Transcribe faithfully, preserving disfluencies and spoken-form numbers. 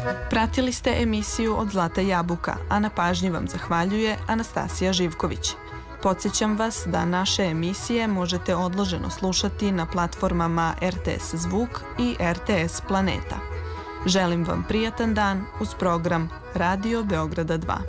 Pratili ste emisiju Od Zlata jabuka, a na pažnji vam zahvaljuje Anastasija Živković. Podsjećam vas da naše emisije možete odloženo slušati na platformama R T S Zvuk i R T S Planeta. Želim vam prijatan dan uz program Radio Beograda dva.